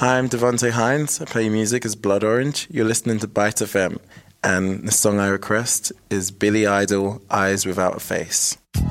Hi, I'm Devontae Hines. I play music as Blood Orange. You're listening to Byte FM, and the song I request is Billy Idol, Eyes Without a Face.